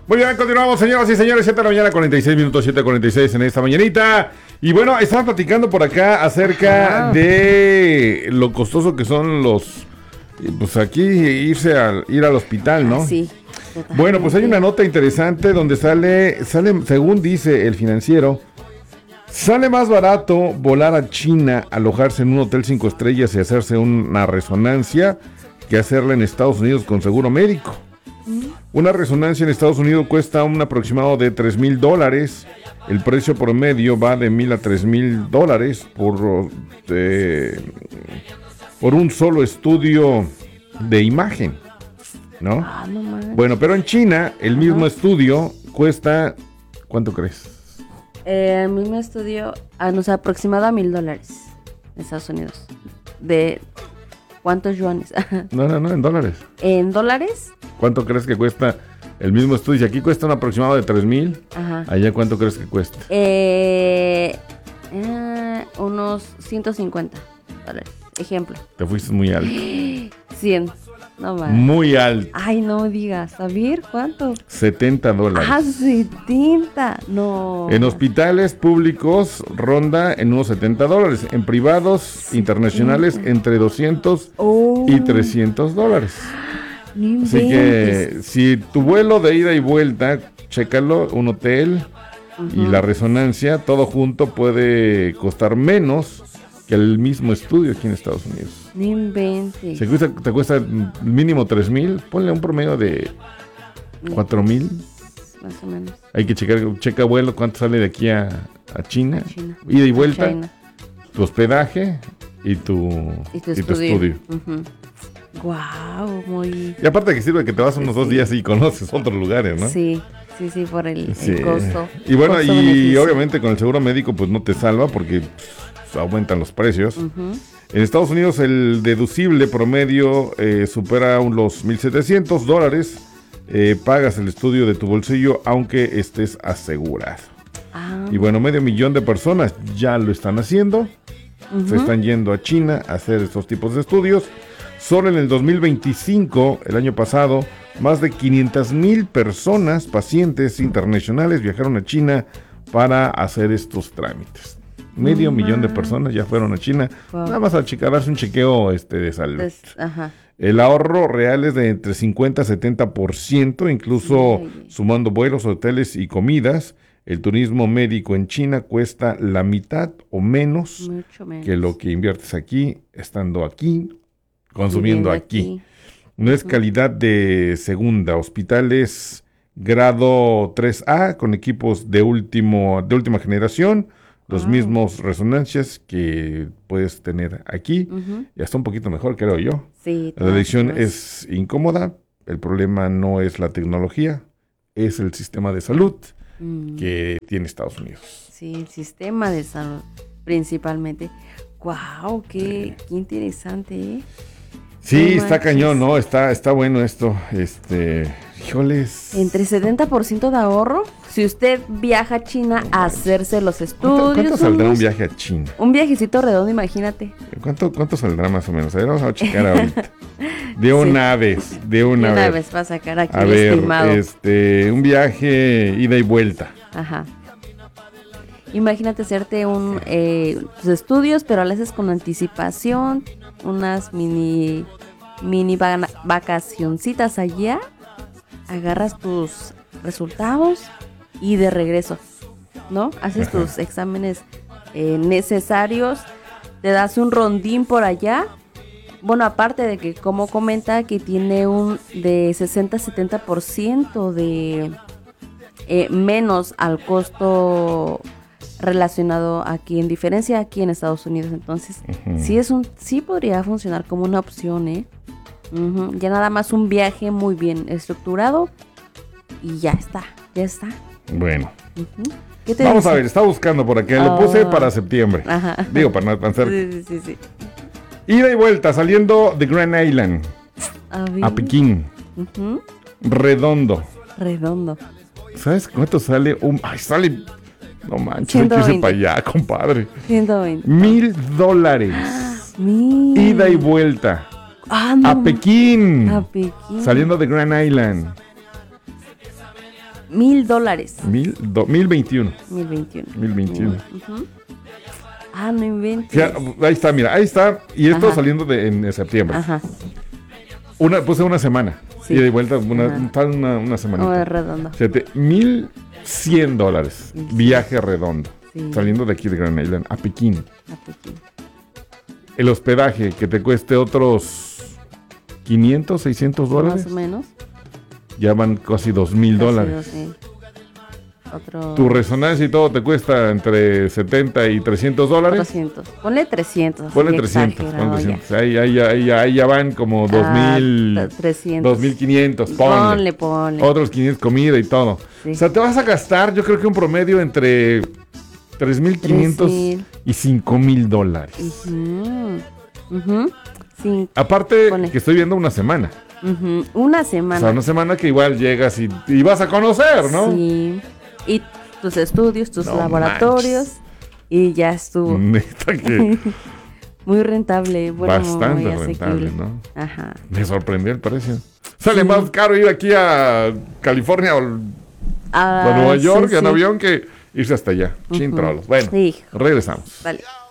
Muy bien, continuamos, señoras y señores, 7 de la mañana, 46 minutos, 7:46 en esta mañanita. Y bueno, estamos platicando por acá acerca de lo costoso que son los... Pues aquí ir al hospital, ¿no? Sí. Bueno, pues hay una nota interesante donde sale, según dice el Financiero, sale más barato volar a China, alojarse en un hotel 5 estrellas y hacerse una resonancia que hacerla en Estados Unidos con seguro médico. Una resonancia en Estados Unidos cuesta un aproximado de $3,000. El precio promedio va de $1,000 a $3,000 por un solo estudio de imagen, ¿no? No bueno, pero en China el mismo estudio cuesta, ¿cuánto crees? El mismo estudio nos ha aproximado a $1,000 en Estados Unidos. ¿De cuántos yuanes? No, en dólares. ¿En dólares? ¿Cuánto crees que cuesta el mismo estudio? Si aquí cuesta un aproximado de 3,000, allá ¿cuánto crees que cuesta? Unos $150. Ejemplo. Te fuiste muy alto. 100. No más. Muy alto. Ay, no digas. A ver, ¿cuánto? $70. Ah, 70. No. En hospitales públicos ronda en unos $70. En privados internacionales entre $200 y $300. Así que si tu vuelo de ida y vuelta, chécalo, un hotel y la resonancia, todo junto puede costar menos que el mismo estudio aquí en Estados Unidos. No inventes. Te cuesta mínimo 3,000, ponle un promedio de 4,000. Más o menos. Hay que checa vuelo, cuánto sale de aquí a China. Ida y vuelta, tu hospedaje y tu estudio. Guau, muy... Y aparte que sirve que te vas unos 2 días y conoces otros lugares, ¿no? Sí, por el costo. Y bueno, costo-beneficio. Obviamente con el seguro médico pues no te salva porque aumentan los precios. En Estados Unidos el deducible promedio supera los $1,700. Pagas el estudio de tu bolsillo aunque estés asegurado. Y bueno, 500,000 de personas ya lo están haciendo. Se están yendo a China a hacer estos tipos de estudios. Solo en el 2025, el año pasado, más de 500,000 personas, pacientes internacionales, viajaron a China para hacer estos trámites. 500,000 de personas ya fueron a China, nada más a darse un chequeo de salud. El ahorro real es de entre 50 a 70%, incluso sumando vuelos, hoteles y comidas. El turismo médico en China cuesta la mitad o menos que lo que inviertes aquí, estando aquí, consumiendo aquí. No es calidad de segunda. Hospitales grado 3A con equipos de última generación. Los mismos resonancias que puedes tener aquí. Ya está un poquito mejor, creo yo. Sí, la elección es incómoda. El problema no es la tecnología, es el sistema de salud que tiene Estados Unidos. Sí, el sistema de salud principalmente. ¡Guau! ¡Qué interesante! Sí, está cañón, ¿no? Está bueno esto. Híjoles. Entre 70% de ahorro. Si usted viaja a China a hacerse los estudios. ¿Cuánto saldrá un viaje a China? Un viajecito redondo, imagínate. ¿Cuánto saldrá más o menos? A ver, vamos a checar ahorita. De una vez. Para sacar aquí el estimado. Un viaje ida y vuelta. Ajá. Imagínate hacerte tus estudios, pero lo haces con anticipación, unas mini vacacioncitas allá, agarras tus resultados y de regreso, ¿no? Haces tus exámenes necesarios, te das un rondín por allá. Bueno, aparte de que, como comenta, que tiene un de 60-70% de menos al costo relacionado aquí, en diferencia aquí en Estados Unidos. Entonces, sí podría funcionar como una opción, Ya nada más un viaje muy bien estructurado y ya está. Bueno. ¿Qué te Vamos dice? a ver, está buscando por aquí. Lo puse para septiembre. Digo, para no tan cerca. Sí. Ida y vuelta, saliendo de Grand Island a Pekín. Redondo. ¿Sabes cuánto sale? Sale... No manches, hay que irse para allá, compadre. 120. $1,000. Ida y vuelta. A Pekín. Saliendo de Grand Island. $1,000. 1021. 1021. Uh-huh. Ah, no inventes. Ya, ahí está, mira, ahí está. Y esto saliendo en septiembre. Ajá. Puse una semana. Sí. Y de vuelta una semanita. Oh, redondo. Fíjate, $1,100. Viaje redondo. Sí. Saliendo de aquí de Grand Island a Pekín. A Pekín. El hospedaje que te cueste otros $500, $600. Más o menos. Ya van casi $2,000. Sí. Otro... Tu resonancia y todo te cuesta entre $70 y $300. 300. Ponle 300. Ponle 300. Ahí ya van como 300. 2,500. Ponle. Otros 500 comida y todo. Sí. O sea, te vas a gastar, yo creo que un promedio entre 3,500 y $5,000. Sí. Aparte que estoy viendo una semana. Una semana. O sea, una semana que igual llegas y vas a conocer, ¿no? Sí. Y tus estudios, tus laboratorios. Manches. Y ya estuvo. Neta que muy rentable. Bueno, bastante muy rentable, asequible. ¿no? Ajá. Me sorprendió el precio. Sale más caro ir aquí a California o a Nueva York en avión que irse hasta allá. Chin trolos. Bueno, sí. regresamos. Vale.